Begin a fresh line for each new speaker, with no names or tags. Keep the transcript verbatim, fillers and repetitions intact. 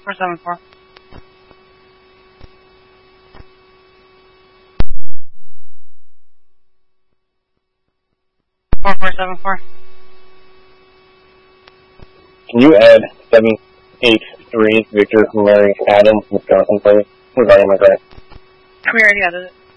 four seven four. Four four seven four.
Can you add seven eight three Victor from Larry Adams, Wisconsin, please? Regarding my grant.
We already added it.